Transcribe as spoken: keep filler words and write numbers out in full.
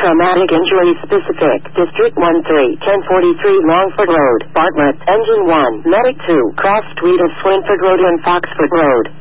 Traumatic Injury Specific. District one three, ten forty-three Longford Road, Bartlett. Engine one, Medic two, Cross Street of Swinford Road and Foxford Road.